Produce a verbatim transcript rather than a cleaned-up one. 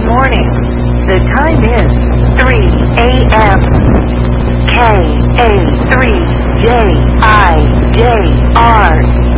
morning. The time is three a m K A three J I J R